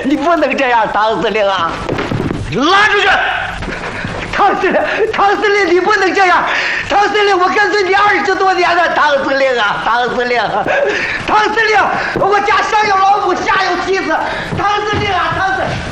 你不能这样，唐司令啊！ 拉出去！ 唐司令，你不能这样！唐司令，我跟随你20多年了，唐司令啊，唐司令，唐司令，我家上有老母，下有妻子，唐司令啊，唐司。